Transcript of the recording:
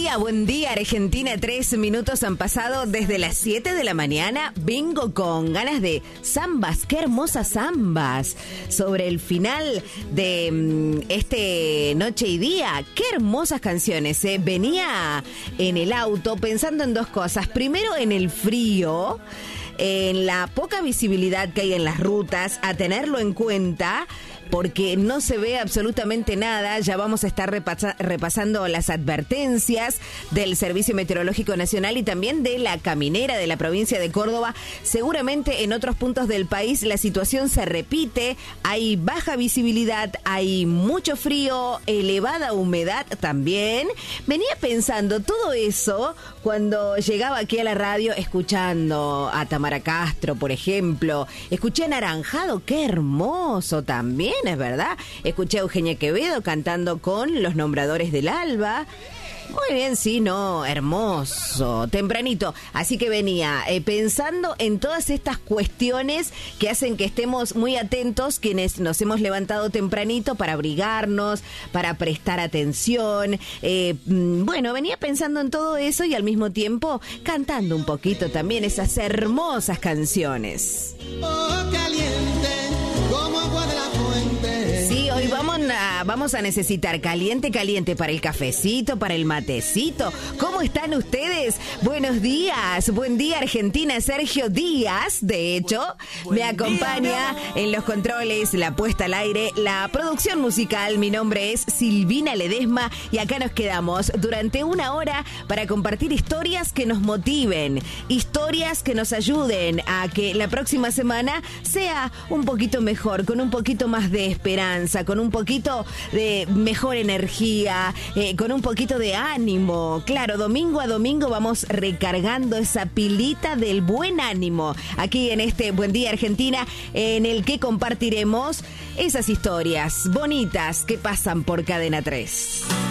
buen día Argentina. 3 minutos han pasado desde las 7 de la mañana. Vengo con ganas de zambas, qué hermosas zambas. Sobre el final de este Noche y Día, qué hermosas canciones. Venía en el auto pensando en dos cosas. Primero en el frío, en la poca visibilidad que hay en las rutas, a tenerlo en cuenta, porque no se ve absolutamente nada. Ya vamos a estar repasando las advertencias del Servicio Meteorológico Nacional y también de la Caminera de la provincia de Córdoba. Seguramente en otros puntos del país la situación se repite, hay baja visibilidad, hay mucho frío, elevada humedad también. Venía pensando todo eso cuando llegaba aquí a la radio escuchando a Tamara Castro, por ejemplo. Escuché a Naranjado, qué hermoso también, es verdad. Escuché a Eugenia Quevedo cantando con Los Nombradores del Alba. Muy bien, sí, no, hermoso, tempranito. Así que venía pensando en todas estas cuestiones que hacen que estemos muy atentos quienes nos hemos levantado tempranito para abrigarnos, para prestar atención. Bueno, venía pensando en todo eso y al mismo tiempo cantando un poquito también esas hermosas canciones. Oh, caliente, como agua de la fuente. Sí, hoy vamos a necesitar caliente para el cafecito, para el matecito. ¿Cómo están ustedes? Buenos días, buen día Argentina. Sergio Díaz, de hecho, me acompaña en los controles, la puesta al aire, la producción musical. Mi nombre es Silvina Ledesma y acá nos quedamos durante una hora para compartir historias que nos motiven, historias que nos ayuden a que la próxima semana sea un poquito mejor, con un poquito más de esperanza, con un poquito de mejor energía, con un poquito de ánimo. Claro, domingo a domingo vamos recargando esa pilita del buen ánimo aquí en este Buen Día Argentina, en el que compartiremos esas historias bonitas que pasan por Cadena 3.